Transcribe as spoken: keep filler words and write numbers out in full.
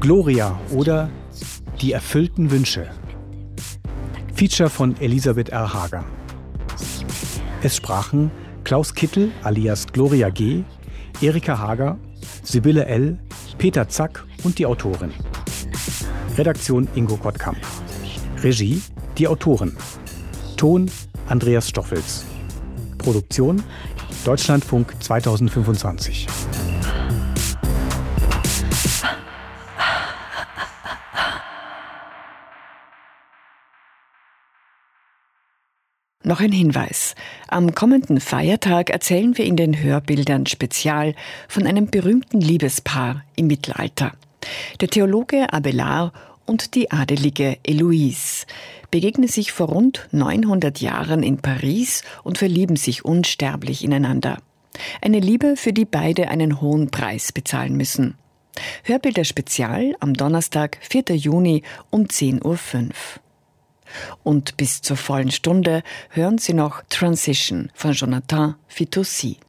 Gloria oder Die erfüllten Wünsche. Feature von Elisabeth R. Hager. Es sprachen Klaus Kittel alias Gloria G., Erika Hager, Sibylle L., Peter Zack und die Autorin. Redaktion Ingo Kottkamp. Regie die Autoren. Ton Andreas Stoffels. Produktion Deutschlandfunk zweitausendfünfundzwanzig. Noch ein Hinweis. Am kommenden Feiertag erzählen wir in den Hörbildern Spezial von einem berühmten Liebespaar im Mittelalter. Der Theologe Abelard und die adelige Heloise begegnen sich vor rund neunhundert Jahren in Paris und verlieben sich unsterblich ineinander. Eine Liebe, für die beide einen hohen Preis bezahlen müssen. Hörbilder Spezial am Donnerstag, vierten Juni um zehn Uhr fünf. Und bis zur vollen Stunde hören Sie noch Transition von Jonathan Fitoussi.